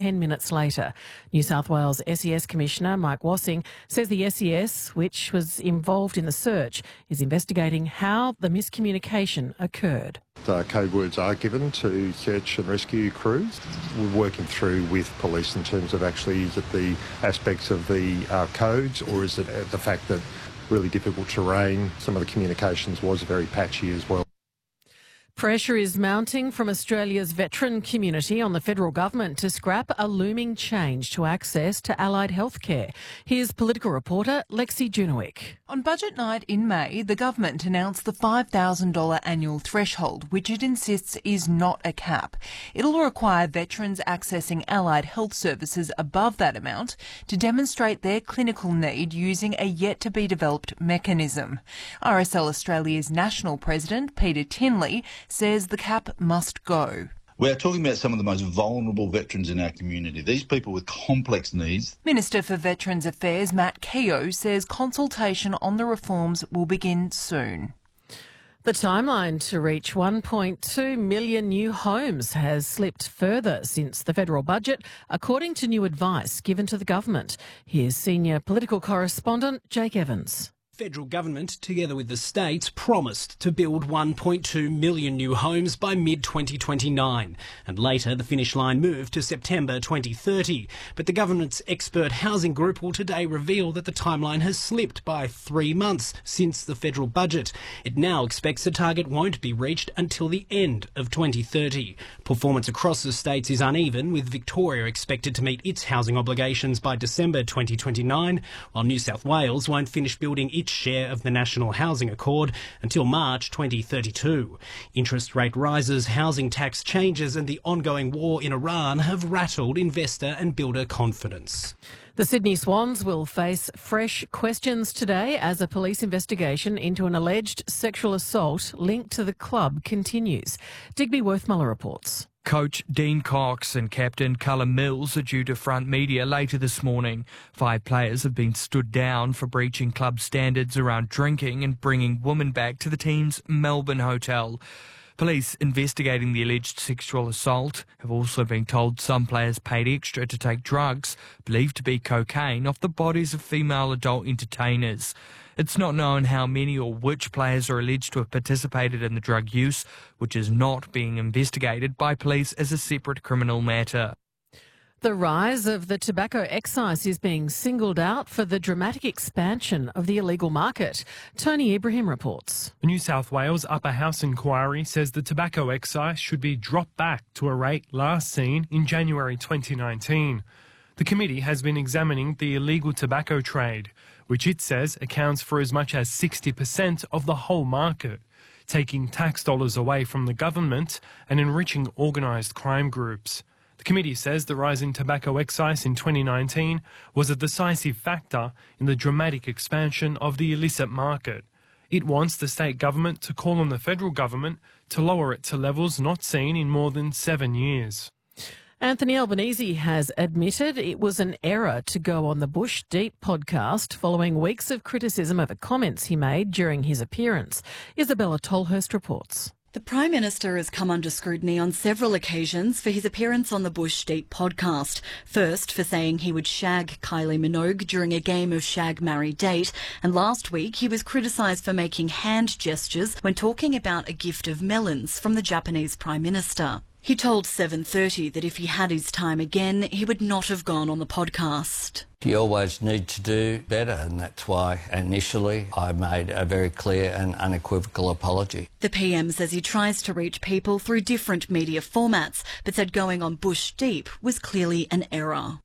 10 minutes later. New South Wales SES Commissioner Mike Wassing says the SES, which was involved in the search, is investigating how the miscommunication occurred. Code words are given to search and rescue crews. We're working through with police in terms of actually, is it the aspects of the codes, or is it the fact that really difficult terrain, some of the communications was very patchy as well. Pressure is mounting from Australia's veteran community on the federal government to scrap a looming change to access to allied healthcare. Here's political reporter Lexi Junowick. On budget night in May, the government announced the $5,000 annual threshold, which it insists is not a cap. It'll require veterans accessing allied health services above that amount to demonstrate their clinical need using a yet-to-be-developed mechanism. RSL Australia's national president, Peter Tinley, says the cap must go. We're talking about some of the most vulnerable veterans in our community, these people with complex needs. Minister for Veterans Affairs Matt Keogh says consultation on the reforms will begin soon. The timeline to reach 1.2 million new homes has slipped further since the federal budget, according to new advice given to the government. Here's senior political correspondent Jake Evans. Federal government, together with the states, promised to build 1.2 million new homes by mid-2029, and later the finish line moved to September 2030. But the government's expert housing group will today reveal that the timeline has slipped by 3 months since the federal budget. It now expects the target won't be reached until the end of 2030. Performance across the states is uneven, with Victoria expected to meet its housing obligations by December 2029, while New South Wales won't finish building its share of the National Housing Accord until March 2032. Interest rate rises, housing tax changes and the ongoing war in Iran have rattled investor and builder confidence. The Sydney Swans will face fresh questions today as a police investigation into an alleged sexual assault linked to the club continues. Digby Worthmuller reports. Coach Dean Cox and captain Cullen Mills are due to front media later this morning. 5 players have been stood down for breaching club standards around drinking and bringing women back to the team's Melbourne hotel. Police investigating the alleged sexual assault have also been told some players paid extra to take drugs, believed to be cocaine, off the bodies of female adult entertainers. It's not known how many or which players are alleged to have participated in the drug use, which is not being investigated by police as a separate criminal matter. The rise of the tobacco excise is being singled out for the dramatic expansion of the illegal market. Tony Ibrahim reports. The New South Wales Upper House inquiry says the tobacco excise should be dropped back to a rate last seen in January 2019. The committee has been examining the illegal tobacco trade, which it says accounts for as much as 60% of the whole market, taking tax dollars away from the government and enriching organised crime groups. The committee says the rise in tobacco excise in 2019 was a decisive factor in the dramatic expansion of the illicit market. It wants the state government to call on the federal government to lower it to levels not seen in more than 7 years. Anthony Albanese has admitted it was an error to go on the Bush Deep podcast following weeks of criticism over comments he made during his appearance. Isabella Tolhurst reports. The Prime Minister has come under scrutiny on several occasions for his appearance on the Bush Deep podcast. First, for saying he would shag Kylie Minogue during a game of Shag, Marry, Date. And last week, he was criticised for making hand gestures when talking about a gift of melons from the Japanese Prime Minister. He told 7:30 that if he had his time again, he would not have gone on the podcast. You always need to do better, and that's why initially I made a very clear and unequivocal apology. The PM says he tries to reach people through different media formats, but said going on Bush Deep was clearly an error.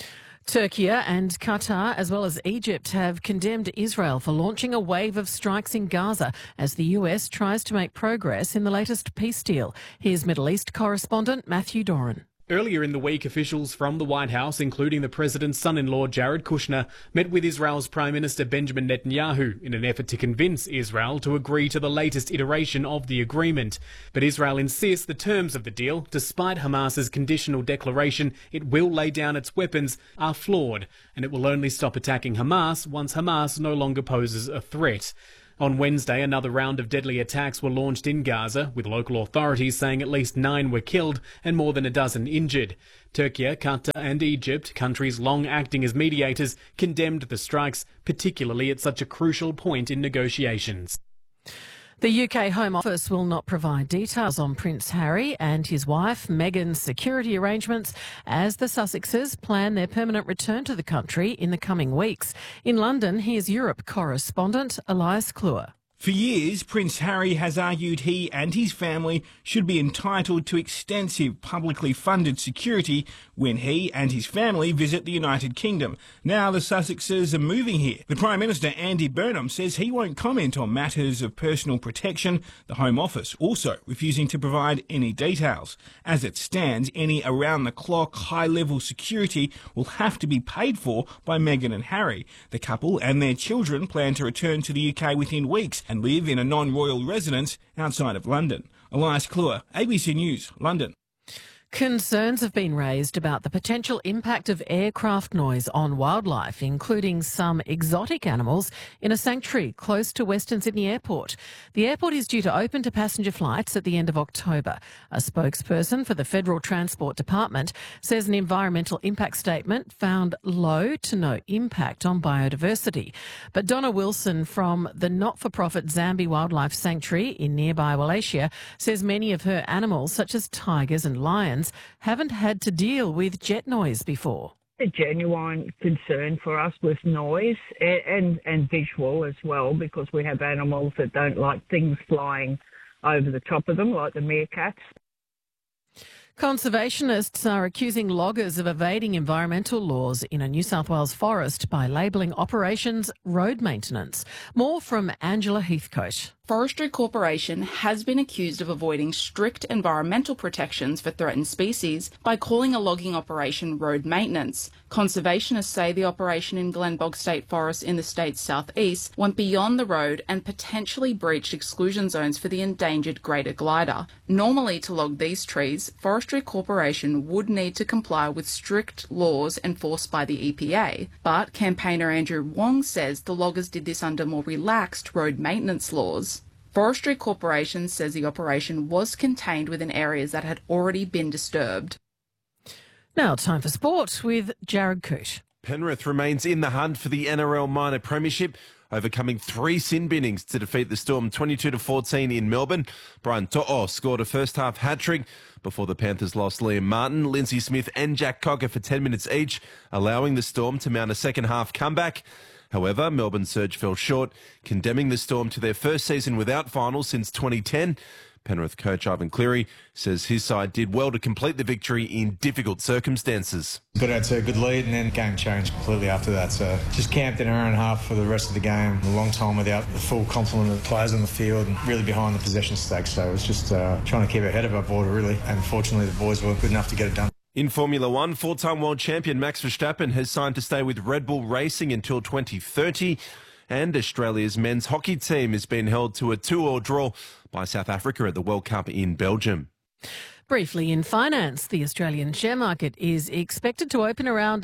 Turkey and Qatar, as well as Egypt, have condemned Israel for launching a wave of strikes in Gaza as the US tries to make progress in the latest peace deal. Here's Middle East correspondent Matthew Doran. Earlier in the week, officials from the White House, including the president's son-in-law Jared Kushner, met with Israel's Prime Minister Benjamin Netanyahu in an effort to convince Israel to agree to the latest iteration of the agreement. But Israel insists the terms of the deal, despite Hamas's conditional declaration it will lay down its weapons, are flawed, and it will only stop attacking Hamas once Hamas no longer poses a threat. On Wednesday, another round of deadly attacks were launched in Gaza, with local authorities saying at least 9 were killed and more than a dozen injured. Turkey, Qatar and Egypt, countries long acting as mediators, condemned the strikes, particularly at such a crucial point in negotiations. The UK Home Office will not provide details on Prince Harry and his wife Meghan's security arrangements as the Sussexes plan their permanent return to the country in the coming weeks. In London, here's Europe correspondent Elias Kluwer. For years, Prince Harry has argued he and his family should be entitled to extensive publicly funded security when he and his family visit the United Kingdom. Now the Sussexes are moving here. The Prime Minister, Andy Burnham, says he won't comment on matters of personal protection, the Home Office also refusing to provide any details. As it stands, any around-the-clock high-level security will have to be paid for by Meghan and Harry. The couple and their children plan to return to the UK within weeks and live in a non-royal residence outside of London. Elias Kluwer, ABC News, London. Concerns have been raised about the potential impact of aircraft noise on wildlife, including some exotic animals, in a sanctuary close to Western Sydney Airport. The airport is due to open to passenger flights at the end of October. A spokesperson for the Federal Transport Department says an environmental impact statement found low to no impact on biodiversity. But Donna Wilson from the not-for-profit Zambi Wildlife Sanctuary in nearby Wallachia says many of her animals, such as tigers and lions, haven't had to deal with jet noise before. A genuine concern for us with noise and visual as well, because we have animals that don't like things flying over the top of them, like the meerkats. Conservationists are accusing loggers of evading environmental laws in a New South Wales forest by labelling operations road maintenance. More from Angela Heathcote. Forestry Corporation has been accused of avoiding strict environmental protections for threatened species by calling a logging operation road maintenance. Conservationists say the operation in Glenbog State Forest in the state's southeast went beyond the road and potentially breached exclusion zones for the endangered greater glider. Normally, to log these trees, Forestry Corporation would need to comply with strict laws enforced by the EPA, but campaigner Andrew Wong says the loggers did this under more relaxed road maintenance laws. Forestry Corporation says the operation was contained within areas that had already been disturbed. Now time for sport with Jared Coote. Penrith remains in the hunt for the NRL minor premiership, overcoming 3 sin binnings to defeat the Storm 22-14 in Melbourne. Brian To'o scored a first-half hat-trick before the Panthers lost Liam Martin, Lindsay Smith and Jack Cocker for 10 minutes each, allowing the Storm to mount a second-half comeback. However, Melbourne surge fell short, condemning the Storm to their first season without finals since 2010. Penrith coach Ivan Cleary says his side did well to complete the victory in difficult circumstances. Got out to a good lead and then the game changed completely after that. So just camped an hour and a half for the rest of the game. A long time without the full complement of players on the field and really behind the possession stakes. So it was just trying to keep our head above water really. And fortunately the boys were good enough to get it done. In Formula One, 4-time world champion Max Verstappen has signed to stay with Red Bull Racing until 2030. And Australia's men's hockey team has been held to a 2-2 draw by South Africa at the World Cup in Belgium. Briefly in finance, the Australian share market is expected to open around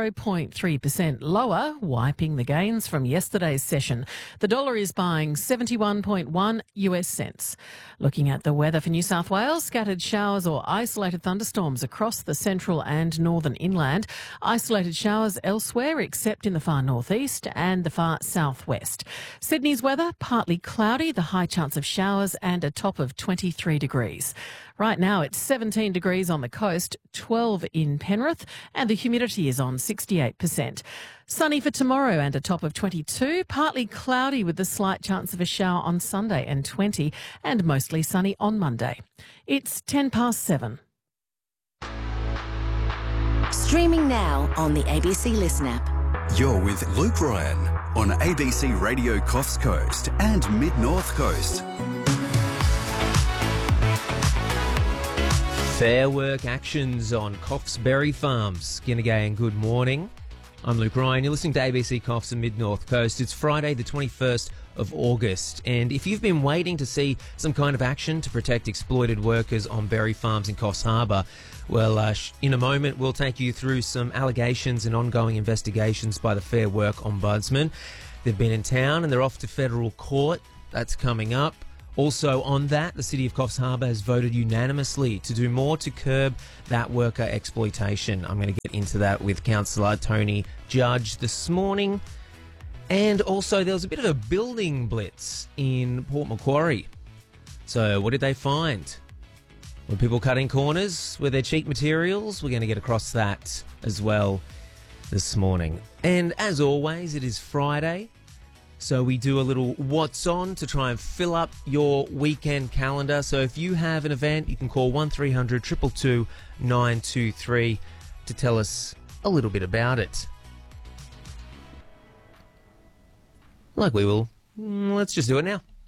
0.3% lower, wiping the gains from yesterday's session. The dollar is buying 71.1 US cents. Looking at the weather for New South Wales, scattered showers or isolated thunderstorms across the central and northern inland. Isolated showers elsewhere except in the far northeast and the far southwest. Sydney's weather, partly cloudy, the high chance of showers and a top of 23 degrees. Right now it's 17 degrees on the coast, 12 in Penrith, and the humidity is on 68%. Sunny for tomorrow and a top of 22, partly cloudy with a slight chance of a shower on Sunday and 20, and mostly sunny on Monday. It's 7:10. Streaming now on the ABC Listen app. You're with Luke Ryan on ABC Radio Coffs Coast and Mid-North Coast. Fair Work actions on Coffs Berry Farms. Ginagayan, good morning. I'm Luke Ryan. You're listening to ABC Coffs and Mid-North Coast. It's Friday the 21st of August. And if you've been waiting to see some kind of action to protect exploited workers on berry farms in Coffs Harbour, well, in a moment we'll take you through some allegations and ongoing investigations by the Fair Work Ombudsman. They've been in town and they're off to federal court. That's coming up. Also on that, the City of Coffs Harbour has voted unanimously to do more to curb that worker exploitation. I'm going to get into that with Councillor Tony Judge this morning. And also there was a bit of a building blitz in Port Macquarie. So what did they find? Were people cutting corners? Were there cheap materials? We're going to get across that as well this morning. And as always, it is Friday. So we do a little what's on to try and fill up your weekend calendar. So if you have an event, you can call 1300 222 923 to tell us a little bit about it. Like we will. Let's just do it now.